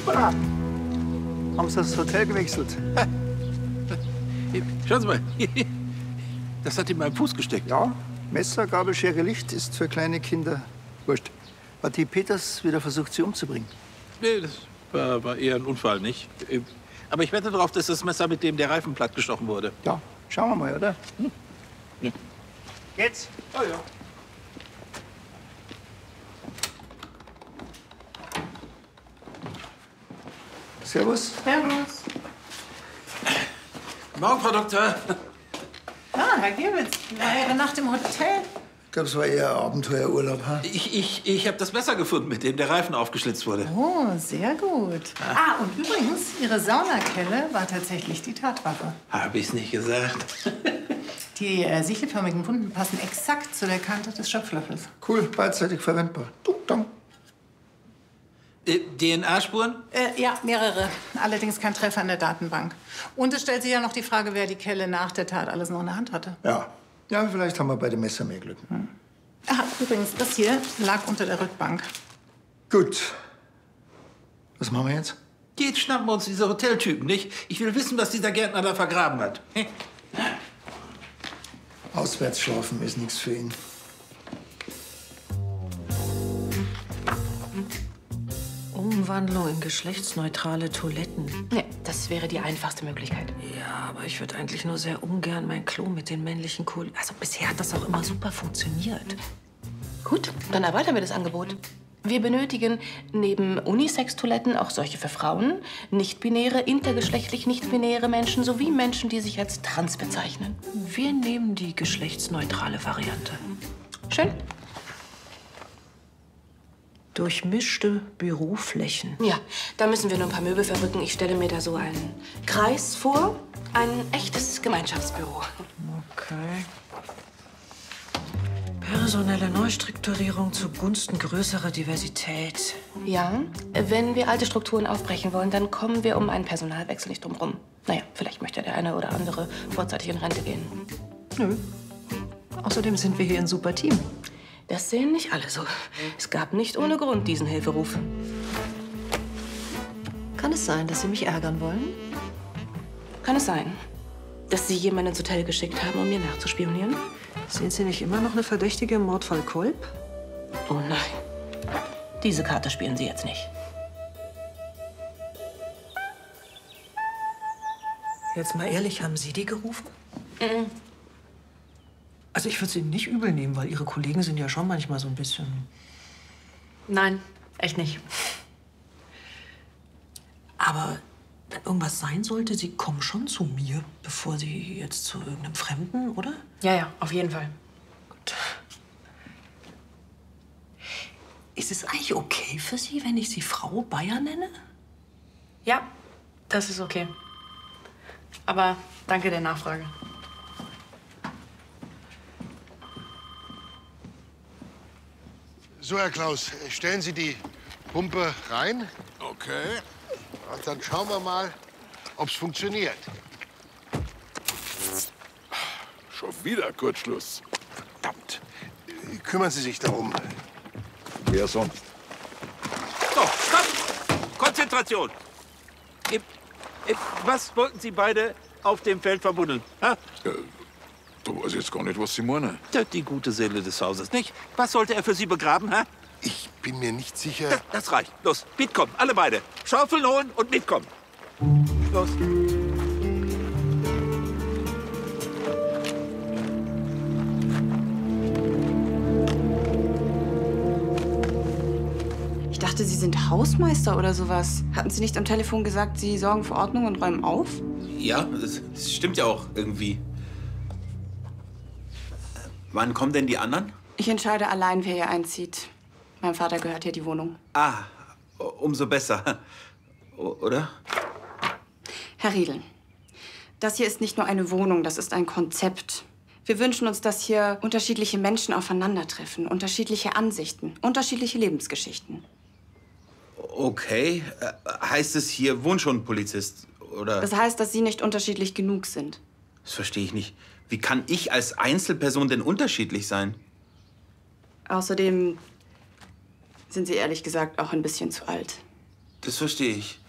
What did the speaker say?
Hoppala! Haben Sie das Hotel gewechselt? Schauen Sie mal. Das hat in meinem Fuß gesteckt. Ja, Messer, Gabel, Schere, Licht ist für kleine Kinder wurscht. Hat die Peters wieder versucht, sie umzubringen? Nee, das war eher ein Unfall, nicht? Aber ich wette darauf, dass das Messer, mit dem der Reifen platt gestochen wurde. Ja, schauen wir mal, oder? Ja. Geht's? Oh ja. Servus. Servus. Morgen, Frau Doktor. Ah, Herr Gebitz, war Ihre Nacht im Hotel? Ich glaube, es war eher Abenteuerurlaub. Ha? Ich habe das Messer gefunden, mit dem der Reifen aufgeschlitzt wurde. Oh, sehr gut. Ah, und übrigens, Ihre Saunakelle war tatsächlich die Tatwaffe. Habe ich's nicht gesagt. Die sichelförmigen Wunden passen exakt zu der Kante des Schöpflöffels. Cool, beidseitig verwendbar. Dang. DNA-Spuren? Ja, mehrere. Allerdings kein Treffer in der Datenbank. Und es stellt sich ja noch die Frage, wer die Kelle nach der Tat alles noch in der Hand hatte. Ja. Ja, vielleicht haben wir bei dem Messer mehr Glück. Ah, übrigens, das hier lag unter der Rückbank. Gut. Was machen wir jetzt? Jetzt schnappen wir uns diese Hoteltypen, nicht? Ich will wissen, was dieser Gärtner da vergraben hat. Auswärts schlafen ist nichts für ihn. Umwandlung in geschlechtsneutrale Toiletten. Nee, das wäre die einfachste Möglichkeit. Ja, aber ich würde eigentlich nur sehr ungern mein Klo mit den männlichen Kollegen. Also bisher hat das auch immer super funktioniert. Gut, dann erweitern wir das Angebot. Wir benötigen neben Unisex-Toiletten auch solche für Frauen, nicht-binäre, intergeschlechtlich nicht-binäre Menschen sowie Menschen, die sich als trans bezeichnen. Wir nehmen die geschlechtsneutrale Variante. Schön? Durchmischte Büroflächen. Ja, da müssen wir nur ein paar Möbel verrücken. Ich stelle mir da so einen Kreis vor. Ein echtes Gemeinschaftsbüro. Okay. Personelle Neustrukturierung zugunsten größerer Diversität. Ja, wenn wir alte Strukturen aufbrechen wollen, dann kommen wir um einen Personalwechsel nicht drum rum. Naja, vielleicht möchte der eine oder andere vorzeitig in Rente gehen. Nö. Außerdem sind wir hier ein super Team. Das sehen nicht alle so. Es gab nicht ohne Grund diesen Hilferuf. Kann es sein, dass Sie mich ärgern wollen? Kann es sein, dass Sie jemanden ins Hotel geschickt haben, um mir nachzuspionieren? Sind Sie nicht immer noch eine Verdächtige im Mordfall Kolb? Oh nein. Diese Karte spielen Sie jetzt nicht. Jetzt mal ehrlich, haben Sie die gerufen? Mhm. Also ich würde es Ihnen nicht übel nehmen, weil Ihre Kollegen sind ja schon manchmal so ein bisschen... Nein, echt nicht. Aber wenn irgendwas sein sollte, Sie kommen schon zu mir, bevor Sie jetzt zu irgendeinem Fremden, oder? Ja, ja, auf jeden Fall. Gut. Ist es eigentlich okay für Sie, wenn ich Sie Frau Bayer nenne? Ja, das ist okay. Aber danke der Nachfrage. So, Herr Klaus, stellen Sie die Pumpe rein. Okay. Und dann schauen wir mal, ob es funktioniert. Schon wieder Kurzschluss. Verdammt. Kümmern Sie sich darum. Wer sonst? So, stopp! Konzentration! Was wollten Sie beide auf dem Feld verbuddeln? Ha? Da weiß ich jetzt gar nicht, was Sie meinen. Die gute Seele des Hauses, nicht? Was sollte er für Sie begraben, ha? Ich bin mir nicht sicher. Das reicht. Los, mitkommen, alle beide. Schaufeln holen und mitkommen. Los. Ich dachte, Sie sind Hausmeister oder sowas. Hatten Sie nicht am Telefon gesagt, Sie sorgen für Ordnung und räumen auf? Ja, das stimmt ja auch irgendwie. Wann kommen denn die anderen? Ich entscheide allein, wer hier einzieht. Meinem Vater gehört hier die Wohnung. Ah, umso besser. Oder? Herr Riedel, das hier ist nicht nur eine Wohnung, das ist ein Konzept. Wir wünschen uns, dass hier unterschiedliche Menschen aufeinandertreffen, unterschiedliche Ansichten, unterschiedliche Lebensgeschichten. Okay. Heißt es, hier wohnt schon ein Polizist, oder? Das heißt, dass Sie nicht unterschiedlich genug sind. Das verstehe ich nicht. Wie kann ich als Einzelperson denn unterschiedlich sein? Außerdem sind Sie ehrlich gesagt auch ein bisschen zu alt. Das verstehe ich.